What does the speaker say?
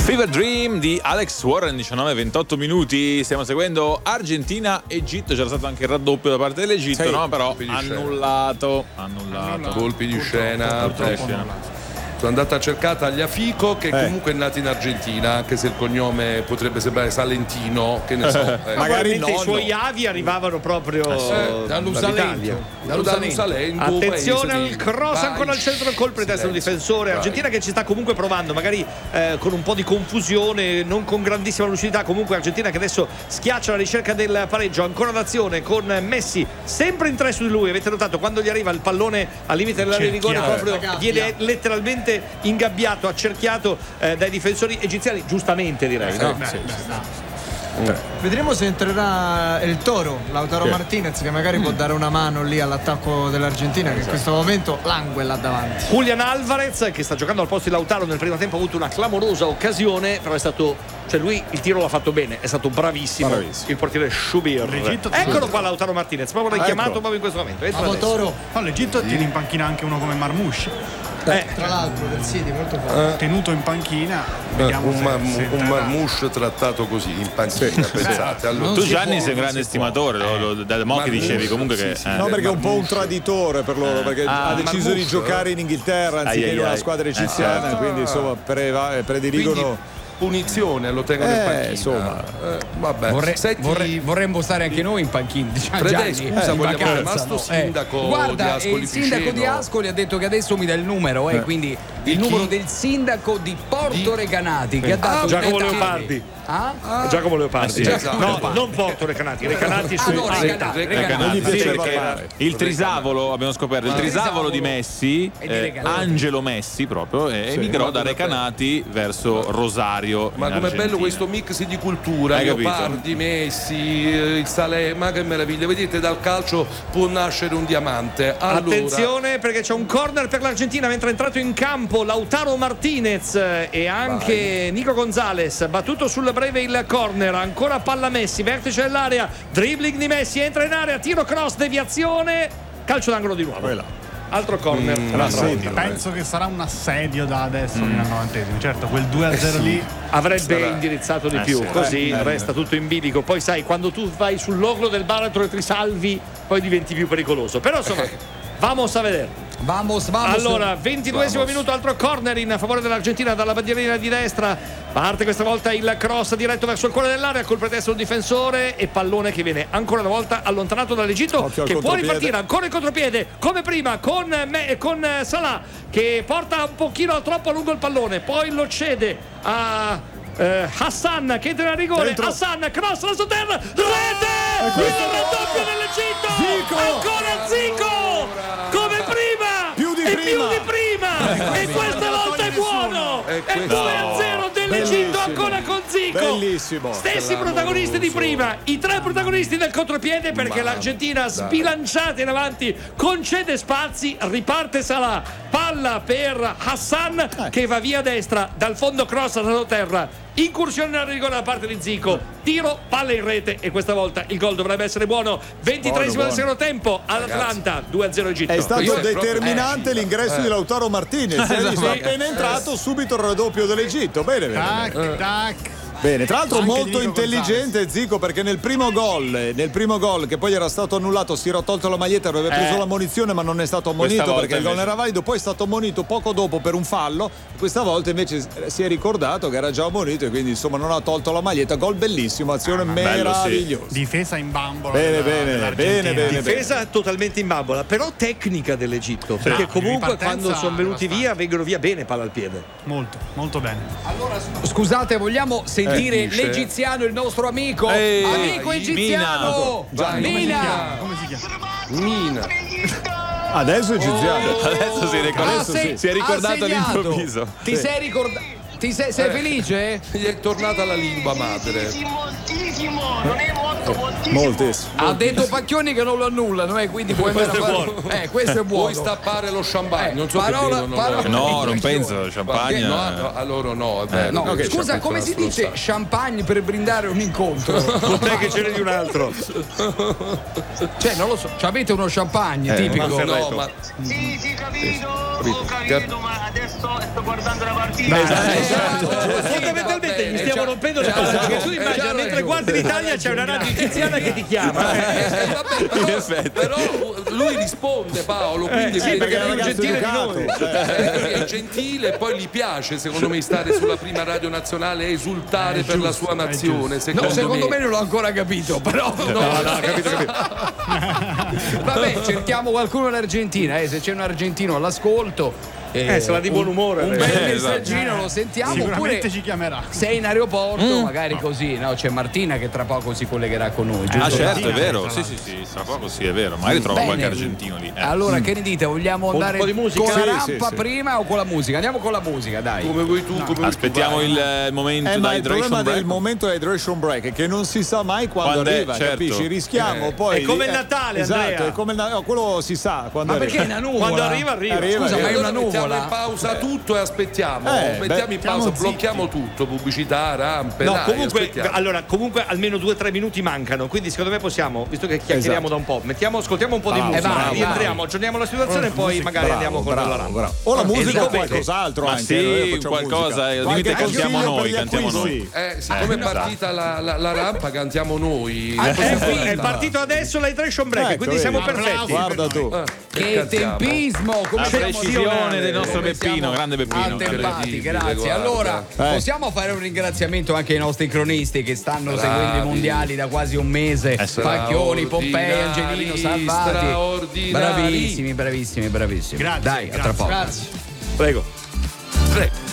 Fever Dream di Alex Warren, 19-28 minuti. Stiamo seguendo Argentina-Egitto. C'era stato anche il raddoppio da parte dell'Egitto, sì, no? Però annullato. Colpi di scena. Sono andata cercata agli Afico, che comunque è nato in Argentina, anche se il cognome potrebbe sembrare Salentino, che ne so. Magari i suoi avi arrivavano proprio dall'Usalento. Attenzione al cross ancora al centro, colpo di testa un difensore. Argentina che ci sta comunque provando, magari con un po' di confusione, non con grandissima lucidità. Comunque Argentina che adesso schiaccia la ricerca del pareggio. Ancora l'azione con Messi sempre in tre su di lui. Avete notato quando gli arriva il pallone al limite dell'area di rigore, proprio viene letteralmente ingabbiato, accerchiato dai difensori egiziani, giustamente direi, no? Vedremo se entrerà il Toro, Lautaro Martinez, che magari può dare una mano lì all'attacco dell'Argentina, che in questo momento langue là davanti. Julian Alvarez, che sta giocando al posto di Lautaro, nel primo tempo ha avuto una clamorosa occasione, però è stato, cioè lui il tiro l'ha fatfatto bene, è stato bravissimo. il portiere Shubir. Eccolo qua Lautaro Martinez, proprio l'hai chiamato proprio in questo momento. Toro. L'Egitto tiene in panchina anche uno come Marmoush. Tra l'altro del City, molto forte. Tenuto in panchina, un Marmoush trattato così in panchina, pensate. Allora, tu Gianni sei un grande stimatore, da mo' che dicevi comunque che no, perché è un po' un traditore per loro, perché ha deciso di giocare in Inghilterra anziché in una squadra egiziana, quindi insomma prediligono punizione, lo tengono in panchina. Insomma, vabbè. Vorremmo stare anche noi in panchina. Fredè, scusa, vogliamo rimasto sindaco guarda, di Ascoli il sindaco di Ascoli ha detto che adesso mi dà il numero, quindi il numero del sindaco di Porto Recanati, che ha dato Giacomo Leopardi. Giacomo Leopardi. No, non Porto Recanati su il Trisavolo, abbiamo scoperto, il Trisavolo di Messi, Angelo Messi proprio, emigrò da Recanati verso Rosario. Ma com'è bello questo mix di cultura, Leopardi, Messi, il Salema, che meraviglia. Vedete, dal calcio può nascere un diamante. Allora, attenzione, perché c'è un corner per l'Argentina mentre è entrato in campo Lautaro Martinez e anche Nico Gonzalez, battuto sul breve il corner, ancora palla Messi, vertice dell'area, dribbling di Messi, entra in area, tiro cross, deviazione, calcio d'angolo di nuovo. Altro corner. Penso che sarà un assedio da adesso fino al 90esimo. Certo, quel 2-0 lì avrebbe indirizzato di più, così resta tutto in bilico. Poi sai, quando tu vai sull'orlo del baratro e ti salvi, poi diventi più pericoloso. Però insomma, vamos a vedere. Vamos. Allora, 22esimo minuto, altro corner in favore dell'Argentina dalla bandierina di destra. Parte questa volta il cross diretto verso il cuore dell'area, col pretesto un difensore e pallone che viene ancora una volta allontanato dall'Egitto, che può ripartire ancora in contropiede come prima con Salah, che porta un pochino troppo a lungo il pallone, poi lo cede a Hassan che entra in rigore. Hassan cross la sotterra, rete, il raddoppio dell'Egitto, ancora Zico come prima, più di prima e questa volta è buono, è 2-0 dell'Egitto ancora con Zico. Bellissimo. Stessi protagonisti di prima, i tre protagonisti del contropiede, perché l'Argentina sbilanciata in avanti concede spazi, riparte Salah, palla per Hassan che va via a destra, dal fondo cross alla terra, incursione nel rigore da parte di Zico, tiro, palla in rete e questa volta il gol dovrebbe essere buono. 23esimo del secondo tempo all'Atlanta, 2-0 Egitto. È stato determinante l'ingresso di Lautaro Martinez, appena entrato subito il raddoppio dell'Egitto. Bene. Bene, tra l'altro molto intelligente Zico, perché nel primo gol che poi era stato annullato si era tolto la maglietta, aveva preso la munizione ma non è stato ammonito perché il gol non era valido, poi è stato ammonito poco dopo per un fallo, questa volta invece si è ricordato che era già ammonito e quindi insomma non ha tolto la maglietta. Gol bellissimo, azione meravigliosa. Difesa in bambola. Bene. Difesa totalmente in bambola, però tecnica dell'Egitto, perché comunque quando sono venuti via vengono via bene palla al piede. Molto bene. Allora scusate, vogliamo sentire l'egiziano, il nostro amico egiziano Mina. Come si chiama? Mina. Adesso egiziano. Adesso si è ricordato all'improvviso. Ti sei ricordato? Sei felice? Gli è tornata la lingua madre. Moltissimo, non è molto Moltissimo. Ha detto Pacchioni che non lo annullano, quindi puoi andare a fare. Questo è buono. Puoi stappare lo champagne, non so parola, che parola. No, non penso, champagne. No, allora no, è vero. No, scusa, come si dice champagne per brindare un incontro? Pot'è che ce n'è di un altro. Cioè, non lo so, avete uno champagne tipico? No, ma Sì, capito. Ho capito, ma adesso sto guardando la partita. Fondamentalmente gli stiamo rompendo le palle, perché tu immagina mentre guardi l'Italia c'è una radio tiziana che ti chiama. però lui risponde, Paolo, quindi sì, perché è è un ragazzo gentile educato. di noi. È gentile, poi gli piace secondo me stare sulla prima radio nazionale e esultare per la sua nazione. Secondo me non l'ho ancora capito, però capito. Vabbè, cerchiamo qualcuno in Argentina, se c'è un argentino all'ascolto. Sarà di buon umore. Un bel messaggino lo sentiamo. Sicuramente Oppure ci chiamerà. sei in aeroporto, magari così. No, c'è Martina che tra poco si collegherà con noi. Ah, giusto? certo, è vero. Sì, tra poco sì, è vero. Magari trova Bene. qualche argentino lì. Allora, che ne dite? Vogliamo andare po' di musica? con la Sì, rampa sì. prima o con la musica? Andiamo con la musica, dai. Come vuoi tu, come Aspettiamo vuoi tu, vai. il momento Ma da il problema hydration del break. momento hydration break è che non si sa mai quando Quando è, arriva, certo. capisci? Rischiamo poi. È come il Natale, esatto, Andrea. è come quello si sa quando Ma arriva. perché è una nuvola? Quando arriva. Arriva, Scusa, ma è Allora una mettiamo nuvola? in pausa tutto e aspettiamo. Mettiamo in pausa, blocchiamo tutto, pubblicità, rampe. No, dai, comunque, aspettiamo. comunque almeno 2-3 minuti mancano, quindi secondo me possiamo, visto che chiacchieriamo da un po', ascoltiamo un po' di musica, vai, rientriamo, aggiorniamo la situazione e poi magari andiamo con la rampa. O la musica o Elisabetta. qualcos'altro Ma anche. sì, noi facciamo qualcosa, musica. al limite Qualche cantiamo consiglio noi, per gli cantiamo acquisti? Siccome è partita la rampa, cantiamo noi. È partito adesso l'hydration break, Ecco, quindi siamo vedi. perfetti. Guarda tu. Che tempismo! Come La siamo precisione del nostro come Peppino, siamo grande Peppino. attempati, Incredibile, grazie. guarda. Allora, possiamo fare un ringraziamento anche ai nostri cronisti che stanno Bravi. seguendo i mondiali da quasi un mese. sì. Pacchioni, Pompei, Angelino, Salvati. Straordinari. Bravissimi. Grazie. Dai, a tra poco. Prego. Prego.